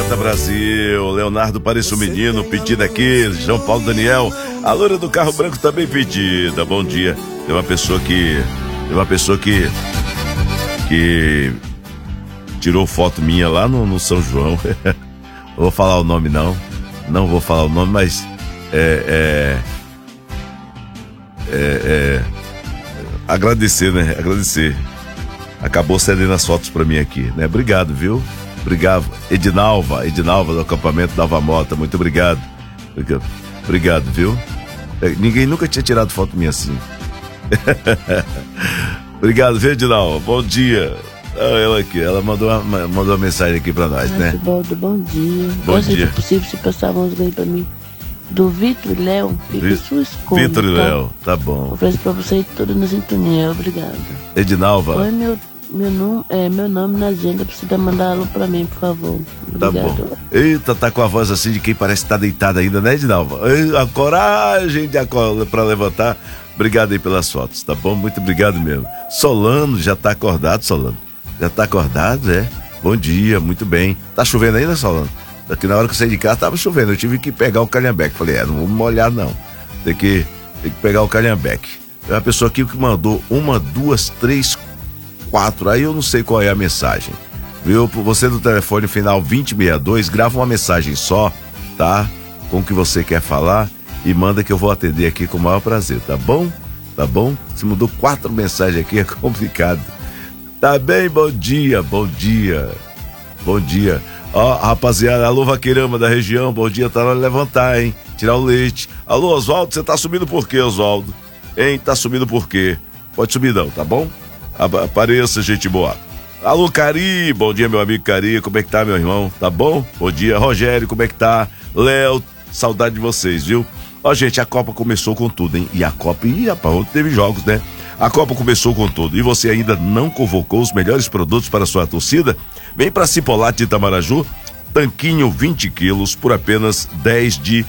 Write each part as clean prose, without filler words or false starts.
Canta Brasil, Leonardo Pareça o Menino, pedido aqui, João Paulo Daniel, a loira do carro branco também pedida, bom dia. Tem uma pessoa que tirou foto minha lá no São João. Não vou falar o nome não vou falar o nome, mas agradecer, né? Agradecer. Acabou cedendo as fotos pra mim aqui, né? Obrigado, viu? Obrigado. Edinalva do acampamento Nova Mota, muito obrigado. Obrigado, viu? Ninguém nunca tinha tirado foto minha assim. Obrigado, viu, Edinalva? Bom dia. Ela aqui, ela mandou uma mensagem aqui pra nós, né? Bom dia. Bom dia. Se possível, se passar a música aí pra mim. Do Vitor e Léo, fica sua escolha. Vitor e Léo, tá bom. Ofereço pra você tudo na sintonia, obrigado. Edinalva. Põe meu nome na agenda pra você mandar alô pra mim, por favor. Obrigado. Tá bom. Eita, tá com a voz assim de quem parece que tá deitado ainda, né, Edinalva? A coragem pra levantar. Obrigado aí pelas fotos, tá bom? Muito obrigado mesmo. Solano, já tá acordado, Solano? Já tá acordado, é? Bom dia, muito bem. Tá chovendo ainda, Solano? Daqui na hora que eu saí de casa tava chovendo, eu tive que pegar o calhambeque. Falei, não vou me molhar não. Tem que pegar o calhambeque. Tem uma pessoa aqui que mandou 1, 2, 3, 4, aí eu não sei qual é a mensagem. Viu? Você do telefone final 2062, grava uma mensagem só, tá? Com o que você quer falar e manda que eu vou atender aqui com o maior prazer, tá bom? Tá bom? Se mudou 4 mensagens aqui é complicado. Tá bem? Bom dia. Bom dia. Ó, rapaziada, alô vaqueirama da região, bom dia, tá na hora de levantar, hein? Tirar o leite. Alô, Oswaldo, você tá subindo por quê, Oswaldo? Hein? Tá subindo por quê? Pode subir não, tá bom? Apareça, gente boa. Alô, Cari, bom dia, meu amigo Cari, como é que tá, meu irmão? Tá bom? Bom dia, Rogério, como é que tá? Léo, saudade de vocês, viu? Ó, gente, a Copa começou com tudo, hein? E a Copa, ontem teve jogos, né? A Copa começou com tudo. E você ainda não convocou os melhores produtos para a sua torcida? Vem para Cipolate de Itamaraju, tanquinho 20 quilos por apenas 10 de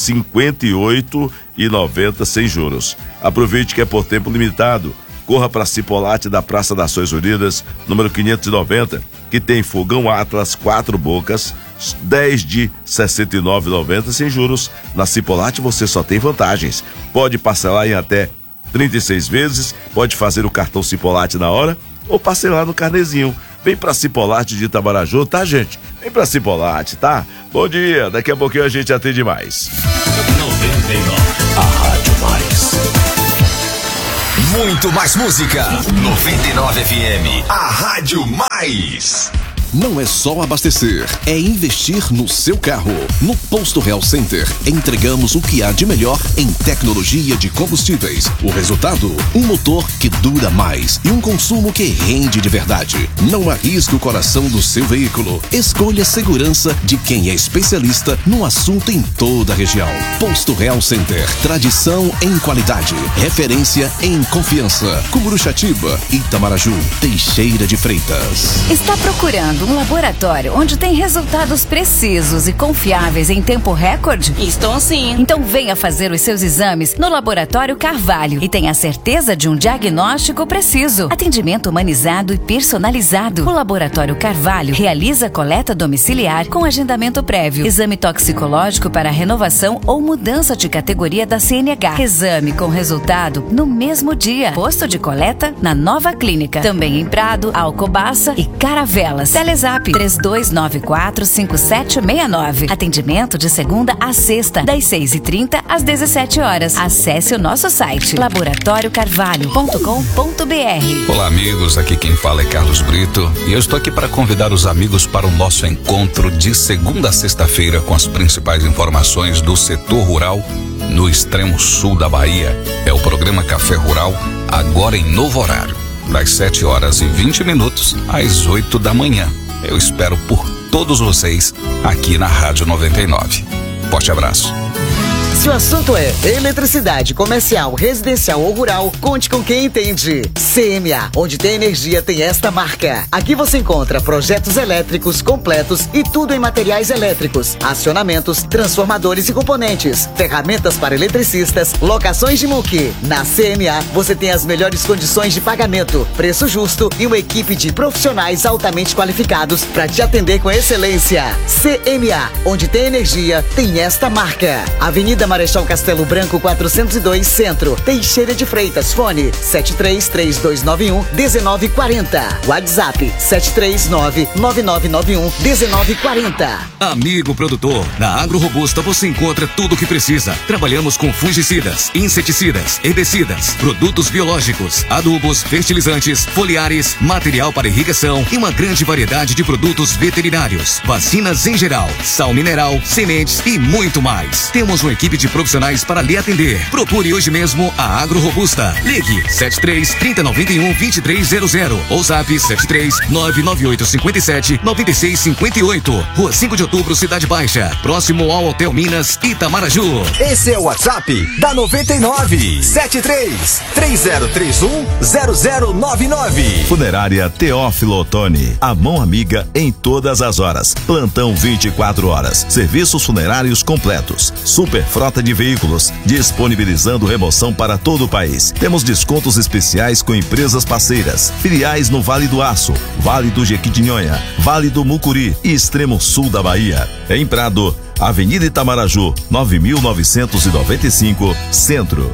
58,90 sem juros. Aproveite que é por tempo limitado. Corra para Cipolate da Praça das Nações Unidas, número 590, que tem fogão Atlas 4 bocas, 10 de 69,90 sem juros. Na Cipolate você só tem vantagens. Pode parcelar em até 36 vezes, pode fazer o cartão Cipolate na hora ou parcelar no carnezinho. Vem pra Cipolate de Itamaraju, tá, gente? Vem pra Cipolate, tá? Bom dia, daqui a pouquinho a gente atende mais. 99, a Rádio Mais. Muito mais música. 99 FM, a Rádio Mais. Não é só abastecer, é investir no seu carro. No Posto Real Center, entregamos o que há de melhor em tecnologia de combustíveis. O resultado? Um motor que dura mais e um consumo que rende de verdade. Não arrisque o coração do seu veículo. Escolha a segurança de quem é especialista no assunto em toda a região. Posto Real Center, tradição em qualidade, referência em confiança. Cumuruxatiba, Itamaraju, Teixeira de Freitas. Está procurando um laboratório onde tem resultados precisos e confiáveis em tempo recorde? Estou sim. Então venha fazer os seus exames no Laboratório Carvalho e tenha certeza de um diagnóstico preciso. Atendimento humanizado e personalizado. O Laboratório Carvalho realiza coleta domiciliar com agendamento prévio. Exame toxicológico para renovação ou mudança de categoria da CNH. Exame com resultado no mesmo dia. Posto de coleta na Nova Clínica. Também em Prado, Alcobaça e Caravelas. Telezap 32945769. Atendimento de segunda a sexta, das 6h30 às 17 horas. Acesse o nosso site laboratoriocarvalho.com.br. Olá, amigos, aqui quem fala é Carlos Brito e eu estou aqui para convidar os amigos para o nosso encontro de segunda a sexta-feira com as principais informações do setor rural no extremo sul da Bahia. É o programa Café Rural, agora em novo horário, das 7h20 às 8 da manhã. Eu espero por todos vocês aqui na Rádio 99. Forte abraço. Se o assunto é eletricidade comercial, residencial ou rural, conte com quem entende. CMA, onde tem energia, tem esta marca. Aqui você encontra projetos elétricos completos e tudo em materiais elétricos, acionamentos, transformadores e componentes, ferramentas para eletricistas, locações de MUC. Na CMA, você tem as melhores condições de pagamento, preço justo e uma equipe de profissionais altamente qualificados para te atender com excelência. CMA, onde tem energia, tem esta marca. Avenida Marechal Castelo Branco 402 Centro, Teixeira de Freitas, fone 733291-1940. WhatsApp 739-9991-1940. Amigo produtor, na Agro Robusta você encontra tudo o que precisa. Trabalhamos com fungicidas, inseticidas, herbicidas, produtos biológicos, adubos, fertilizantes, foliares, material para irrigação e uma grande variedade de produtos veterinários, vacinas em geral, sal mineral, sementes e muito mais. Temos uma equipe de profissionais para lhe atender. Procure hoje mesmo a Agro Robusta. Ligue 73-3091-2300 ou zap 73-99857-9658. Rua 5 de Outubro, Cidade Baixa, próximo ao Hotel Minas, Itamaraju. Esse é o WhatsApp da 99. 73-3031-0099. Funerária Teófilo Otoni. A mão amiga em todas as horas. Plantão 24 horas. Serviços funerários completos. Super frota de veículos. Disponibilizando remoção para todo o país. Temos descontos especiais com empresas parceiras. Filiais no Vale do Aço, Vale do Jequitinhonha, Vale do Mucuri e extremo sul da Bahia. Em Prado, Avenida Itamaraju, 9.995, Centro,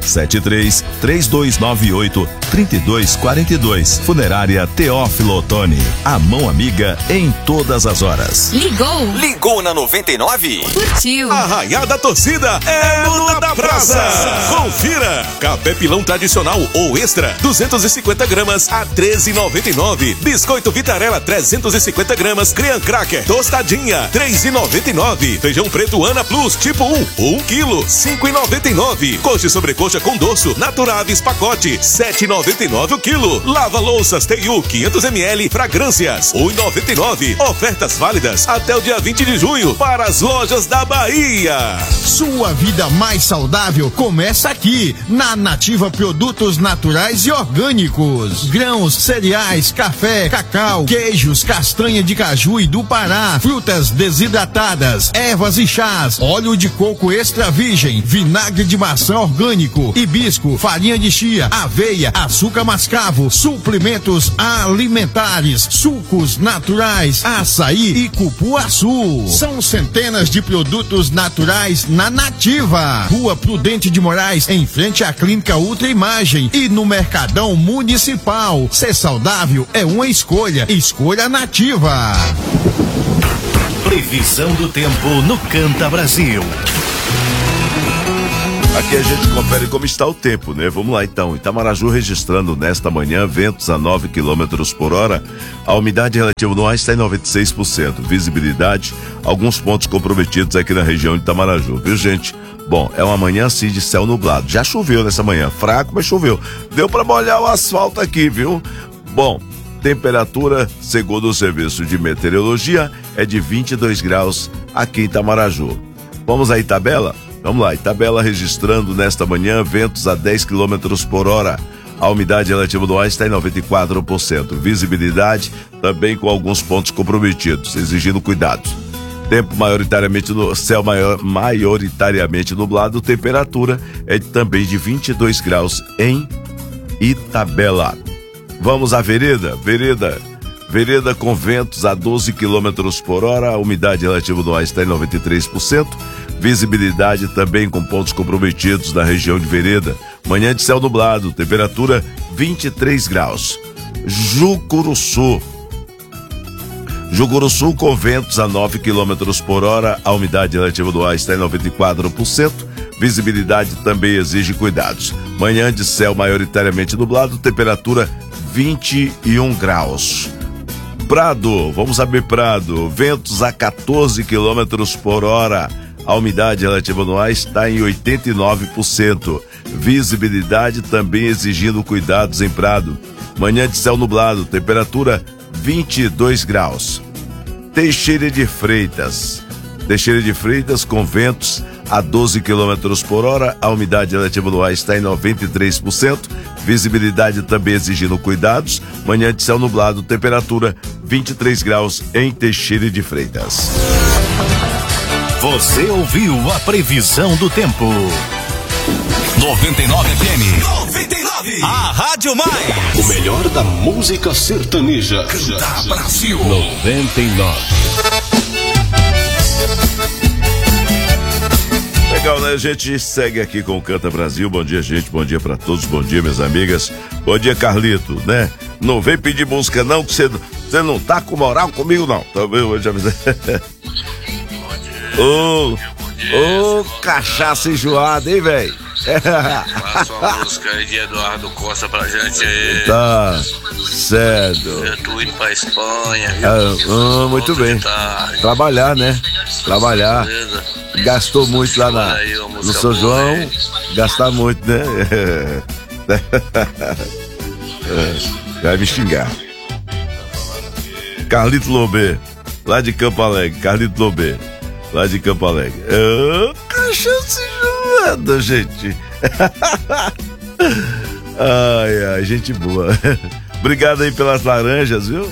73-3298-3242. Funerária Teófilo Otoni. A mão amiga em todas as horas. Ligou na 99? Curtiu. Arraiá da Torcida é no da Praça. Confira. Café pilão tradicional ou extra, 250 gramas a R$13,99. Biscoito Vitarella, 350 gramas. Cream Cracker, tostadinha, R$3,99. Feijão preto Ana Plus, tipo 1 quilo, R$5,99. Coxa e sobrecoxa com dorso, Naturavis pacote, R$7,99 o quilo. Lava louças TU 500 ml, fragrâncias, R$1,99. Ofertas válidas até o dia 20 de junho para as lojas da Bahia. Sua vida mais saudável começa aqui, na Nativa Produtos Naturais e Orgânicos. Grãos, cereais, café, cacau, queijos, castanha de caju e do Pará, frutas desidratadas, ervas e chás, óleo de coco extra virgem, vinagre de maçã orgânico, hibisco, farinha de chia, aveia, açúcar mascavo, suplementos alimentares, sucos naturais, açaí e cupuaçu. São centenas de produtos naturais na Nativa. Rua Prudente de Moraes, em frente à Clínica Ultra Imagem e no Mercadão Municipal. Ser saudável é uma escolha. Escolha Nativa. Previsão do tempo no Canta Brasil. Aqui a gente confere como está o tempo, né? Vamos lá então. Itamaraju registrando nesta manhã ventos a 9 km por hora. A umidade relativa no ar está em 96%. Visibilidade, alguns pontos comprometidos aqui na região de Itamaraju, viu, gente? Bom, é uma manhã assim de céu nublado. Já choveu nessa manhã, fraco, mas choveu. Deu para molhar o asfalto aqui, viu? Bom, temperatura, segundo o Serviço de Meteorologia, é de 22 graus aqui em Itamaraju. Vamos à Itabela? Vamos lá, Itabela registrando nesta manhã ventos a 10 km por hora. A umidade relativa do ar está em 94%. Visibilidade também com alguns pontos comprometidos, exigindo cuidado. Tempo maioritariamente no céu maioritariamente nublado, temperatura é também de 22 graus em Itabela. Vamos à Vereda. Vereda com ventos a 12 km por hora, a umidade relativa do ar está em 93%, visibilidade também com pontos comprometidos na região de Vereda. Manhã de céu nublado, temperatura 23 graus. Jucuruçu com ventos a 9 km por hora, a umidade relativa do ar está em 94%, visibilidade também exige cuidados. Manhã de céu maioritariamente nublado, temperatura 21 graus. Prado, vamos saber Prado, ventos a 14 km por hora, a umidade relativa no ar está em 89%, visibilidade também exigindo cuidados em Prado. Manhã de céu nublado, temperatura 22 graus. Teixeira de Freitas com ventos a 12 km por hora, a umidade relativa do ar está em 93%, visibilidade também exigindo cuidados, manhã de céu nublado, temperatura 23 graus em Teixeira de Freitas. Você ouviu a previsão do tempo. 99 FM. 99. A Rádio Mais. O melhor da música sertaneja. Canta Brasil. 99. Legal, né? A gente segue aqui com o Canta Brasil. Bom dia, gente. Bom dia pra todos. Bom dia, minhas amigas. Bom dia, Carlito, né? Não vem pedir música, não, que você não tá com moral comigo, não. Tá vendo? Eu já avisei. Ô, cachaça enjoada, hein, velho? Faça uma música aí de Eduardo Costa pra gente aí. Tá, certo. Eu tô indo pra Espanha, viu? Muito bem. Trabalhar, né? Trabalhar. Beleza. Gastou muito lá no São João. Aí. Gastar muito, né? Vai me xingar. Carlito Lobê, lá de Campo Alegre. Carlito Lobê, lá de Campo Alegre. Cachaça enjoada, gente. Ai, gente boa. Obrigado aí pelas laranjas, viu?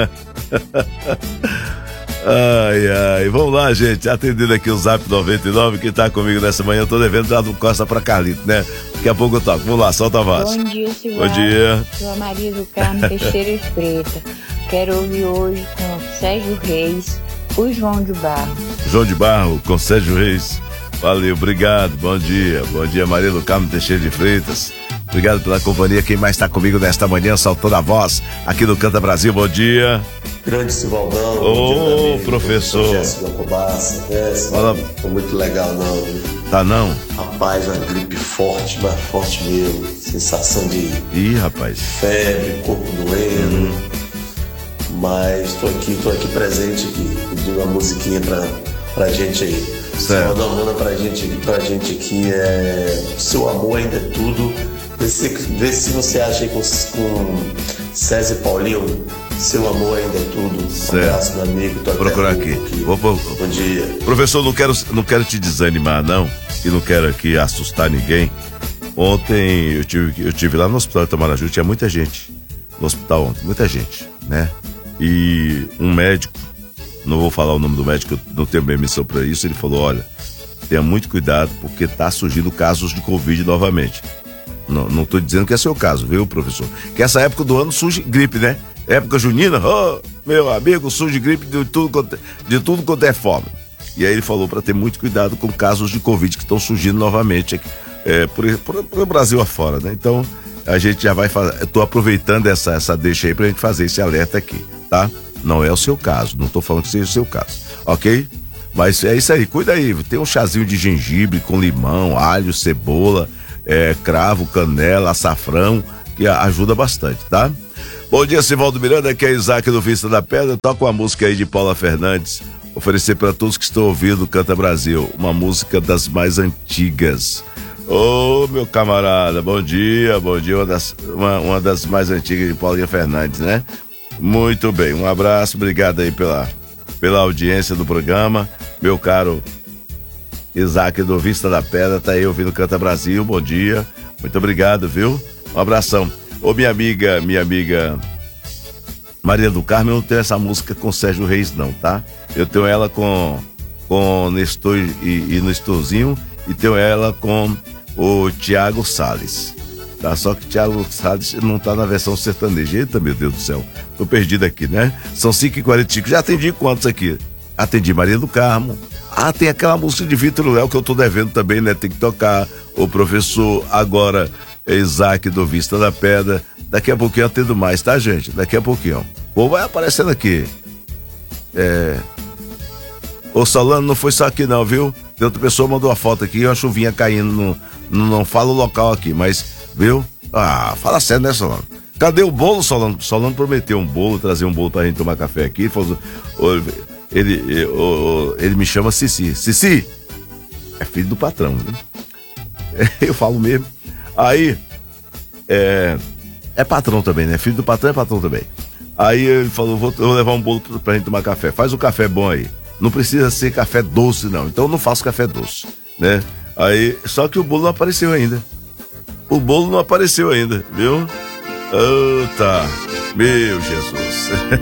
Ai, vamos lá, gente. Atendendo aqui o Zap 99, que tá comigo nessa manhã. Eu tô devendo já do Costa pra Carlito, né? Daqui a pouco eu toco. Vamos lá, solta a voz. Bom dia, Silvio. Bom dia. Sou a Maria do Carmo Teixeira e Preta. Quero ouvir hoje com Sérgio Reis, o João de Barro. João de Barro, com Sérgio Reis. Valeu, obrigado. Bom dia, Maria do Carmo Teixeira de Freitas. Obrigado pela companhia. Quem mais está comigo nesta manhã, saltando a voz aqui no Canta Brasil. Bom dia. Grande Silvaldão. Ô, professor. Jéssica Cobassa. Foi muito legal, não. Viu? Tá não? Rapaz, uma gripe forte, mas forte mesmo. Sensação de. Ih, rapaz. Febre, corpo doendo. Mas tô aqui presente aqui. Pedindo uma musiquinha pra gente aí. Certo. Uma manda pra gente aqui Seu Amor Ainda É Tudo. Vê se você acha aí com César e Paulinho. Seu Amor Ainda É Tudo. Certo. Um abraço, meu amigo. Vou procurar aqui. Bom dia. Professor, não quero te desanimar, não. E não quero aqui assustar ninguém. Ontem eu tive lá no hospital de Itamaraju, tinha muita gente no hospital ontem, muita gente, né? E um médico, não vou falar o nome do médico, eu não tenho permissão para isso, ele falou, olha, tenha muito cuidado porque tá surgindo casos de Covid novamente. Não tô dizendo que é seu caso, viu, professor? Que essa época do ano surge gripe, né? Época junina, meu amigo, surge gripe de tudo quanto é forma. E aí ele falou para ter muito cuidado com casos de Covid que estão surgindo novamente aqui, por Brasil afora, né? Então, a gente já vai fazer, eu tô aproveitando essa deixa aí pra gente fazer esse alerta aqui, tá? Não é o seu caso, não tô falando que seja o seu caso, ok? Mas é isso aí, cuida aí, tem um chazinho de gengibre com limão, alho, cebola, cravo, canela, açafrão, que ajuda bastante, tá? Bom dia, Sivaldo Miranda, aqui é Isaac do Vista da Pedra, toca uma música aí de Paula Fernandes, oferecer para todos que estão ouvindo Canta Brasil, uma música das mais antigas. Ô, meu camarada, bom dia, uma das mais antigas de Paulinha Fernandes, né? Muito bem, um abraço, obrigado aí pela audiência do programa, meu caro Isaac do Vista da Pedra, tá aí ouvindo Canta Brasil, bom dia, muito obrigado, viu? Um abração. Ô, minha amiga Maria do Carmo, eu não tenho essa música com Sérgio Reis não, tá? Eu tenho ela com Nestor e Nestorzinho, e tenho ela com o Thiago Salles, tá? Só que o Thiago Salles não tá na versão sertaneja. Eita, meu Deus do céu, tô perdido aqui, né? São 5h45, já atendi quantos aqui? Atendi Maria do Carmo. Tem aquela música de Vitor Léo que eu tô devendo também, né? Tem que tocar. O professor agora Isaac do Vista da Pedra. Daqui a pouquinho eu atendo mais, tá, gente? Daqui a pouquinho. Pô, vai aparecendo aqui. Ô, Solano, não foi só aqui não, viu? Tem outra pessoa mandou a foto aqui, uma chuvinha caindo não fala o local aqui, mas, viu? Fala sério, né, Solano? Cadê o bolo, Solano? Solano prometeu um bolo, trazer um bolo pra gente tomar café aqui. Ele me chama Cici. Cici! É filho do patrão, viu? Eu falo mesmo. Aí, é patrão também, né? Filho do patrão é patrão também. Aí ele falou, vou levar um bolo pra gente tomar café. Faz um café bom aí. Não precisa ser café doce, não. Então eu não faço café doce. né? Aí, só que o bolo não apareceu ainda. O bolo não apareceu ainda, viu? Tá. Meu Jesus.